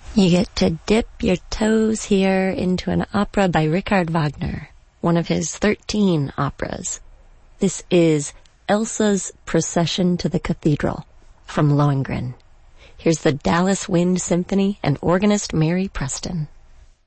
You get to dip your toes here into an opera by Richard Wagner, one of his 13 operas. This is Elsa's Procession to the Cathedral from Lohengrin. Here's the Dallas Wind Symphony and organist Mary Preston.